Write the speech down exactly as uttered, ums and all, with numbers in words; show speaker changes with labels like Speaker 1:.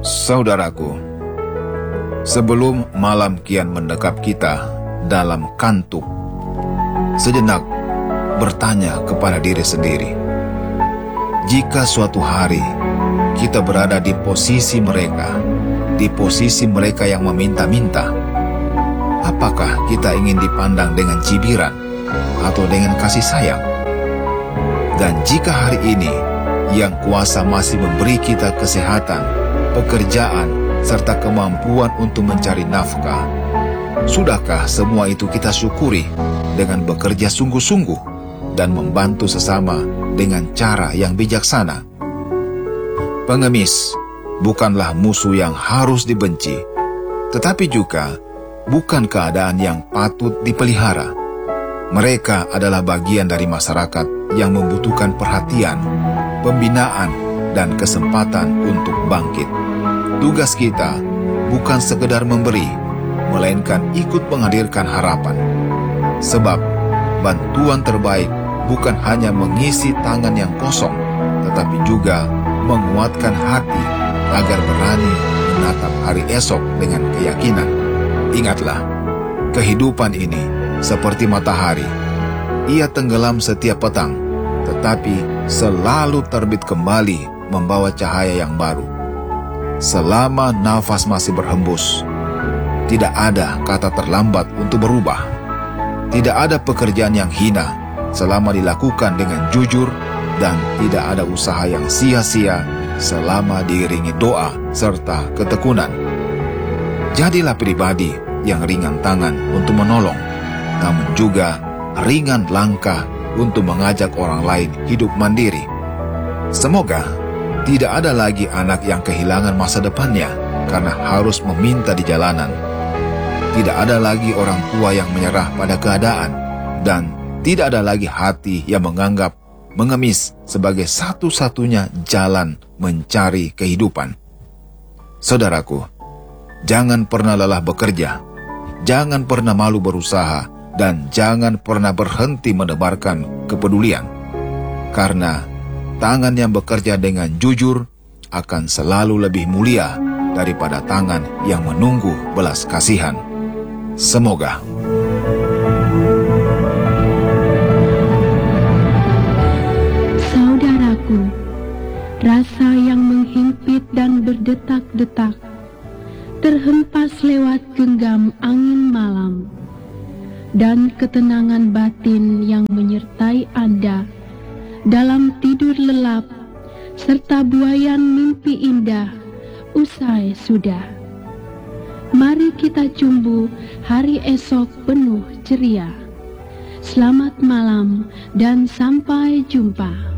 Speaker 1: Saudaraku, sebelum malam kian mendekap kita dalam kantuk, sejenak bertanya kepada diri sendiri, jika suatu hari kita berada di posisi mereka, di posisi mereka yang meminta-minta, apakah kita ingin dipandang dengan cibiran atau dengan kasih sayang? Dan jika hari ini yang kuasa masih memberi kita kesehatan, pekerjaan, serta kemampuan untuk mencari nafkah, sudahkah semua itu kita syukuri dengan bekerja sungguh-sungguh dan membantu sesama dengan cara yang bijaksana? Pengemis bukanlah musuh yang harus dibenci, tetapi juga bukan keadaan yang patut dipelihara. Mereka adalah bagian dari masyarakat yang membutuhkan perhatian, pembinaan, dan kesempatan untuk bangkit. Tugas kita bukan sekedar memberi, melainkan ikut menghadirkan harapan. Sebab bantuan terbaik bukan hanya mengisi tangan yang kosong, tetapi juga menguatkan hati agar berani menatap hari esok dengan keyakinan. Ingatlah, kehidupan ini seperti matahari. Ia tenggelam setiap petang, tetapi selalu terbit kembali membawa cahaya yang baru. Selama nafas masih berhembus, tidak ada kata terlambat untuk berubah. Tidak ada pekerjaan yang hina selama dilakukan dengan jujur, dan tidak ada usaha yang sia-sia selama diiringi doa serta ketekunan. Jadilah pribadi yang ringan tangan untuk menolong, namun juga ringan langkah untuk mengajak orang lain hidup mandiri. Semoga tidak ada lagi anak yang kehilangan masa depannya karena harus meminta di jalanan. Tidak ada lagi orang tua yang menyerah pada keadaan, dan tidak ada lagi hati yang menganggap mengemis sebagai satu-satunya jalan mencari kehidupan. Saudaraku, jangan pernah lelah bekerja, jangan pernah malu berusaha, dan jangan pernah berhenti menebarkan kepedulian. Karena tangan yang bekerja dengan jujur akan selalu lebih mulia daripada tangan yang menunggu belas kasihan. Semoga.
Speaker 2: Saudaraku, rasa yang menghimpit dan berdetak-detak terhempas lewat genggam angin malam, dan ketenangan batin yang menyertai Anda dalam tidur lelap, serta buayan mimpi indah usai sudah. Mari kita cumbu hari esok penuh ceria. Selamat malam dan sampai jumpa.